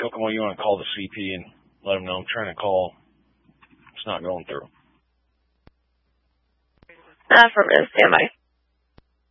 Kokomo, you want to call the CP and let them know I'm trying to call. It's not going through. Affirmative, stand by.